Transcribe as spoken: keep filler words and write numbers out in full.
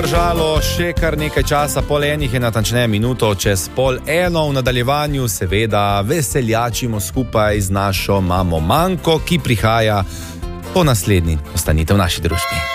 Držalo še kar nekaj časa, pol enih je natančneje minuto čez pol eno. V nadaljevanju seveda veseljačimo skupaj z našo mamo Manko, ki prihaja po naslednji. Ostanite v naši družbi.